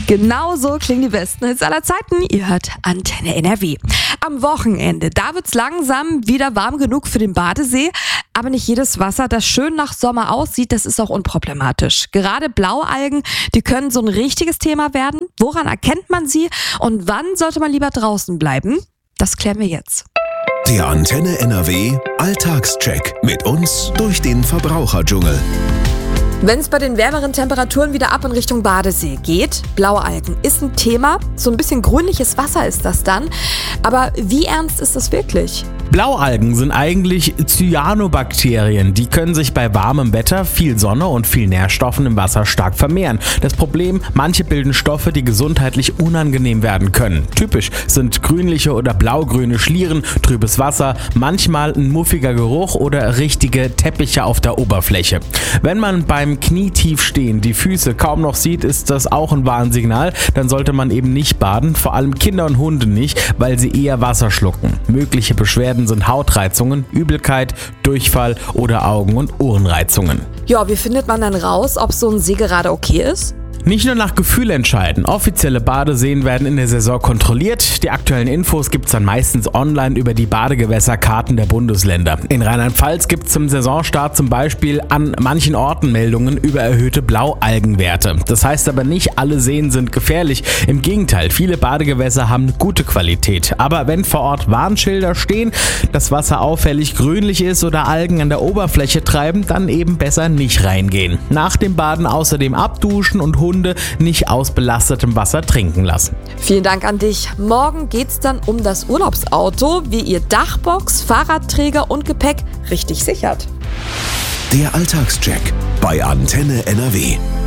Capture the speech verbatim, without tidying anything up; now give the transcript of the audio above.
Genau so klingen die besten Hits aller Zeiten. Ihr hört Antenne N R W. Am Wochenende, da wird's langsam wieder warm genug für den Badesee. Aber nicht jedes Wasser, das schön nach Sommer aussieht, das ist auch unproblematisch. Gerade Blaualgen, die können so ein richtiges Thema werden. Woran erkennt man sie und wann sollte man lieber draußen bleiben? Das klären wir jetzt. Der Antenne N R W Alltagscheck mit uns durch den Verbraucherdschungel. Wenn es bei den wärmeren Temperaturen wieder ab in Richtung Badesee geht, Blaualgen ist ein Thema. So ein bisschen grünliches Wasser ist das dann. Aber wie ernst ist das wirklich? Blaualgen sind eigentlich Cyanobakterien. Die können sich bei warmem Wetter, viel Sonne und viel Nährstoffen im Wasser stark vermehren. Das Problem, manche bilden Stoffe, die gesundheitlich unangenehm werden können. Typisch sind grünliche oder blaugrüne Schlieren, trübes Wasser, manchmal ein muffiger Geruch oder richtige Teppiche auf der Oberfläche. Wenn man beim Knietief stehen die Füße kaum noch sieht, ist das auch ein Warnsignal. Dann sollte man eben nicht baden, vor allem Kinder und Hunde nicht, weil sie eher Wasser schlucken. Mögliche Beschwerden sind Hautreizungen, Übelkeit, Durchfall oder Augen- und Ohrenreizungen. Ja, wie findet man dann raus, ob so ein See gerade okay ist? Nicht nur nach Gefühl entscheiden. Offizielle Badeseen werden in der Saison kontrolliert. Die aktuellen Infos gibt's dann meistens online über die Badegewässerkarten der Bundesländer. In Rheinland-Pfalz gibt's zum Saisonstart zum Beispiel an manchen Orten Meldungen über erhöhte Blaualgenwerte. Das heißt aber nicht, alle Seen sind gefährlich. Im Gegenteil, viele Badegewässer haben gute Qualität. Aber wenn vor Ort Warnschilder stehen, das Wasser auffällig grünlich ist oder Algen an der Oberfläche treiben, dann eben besser nicht reingehen. Nach dem Baden außerdem abduschen und Hunde nicht aus belastetem Wasser trinken lassen. Vielen Dank an dich. Morgen geht's dann um das Urlaubsauto, wie ihr Dachbox, Fahrradträger und Gepäck richtig sichert. Der Alltagscheck bei Antenne N R W.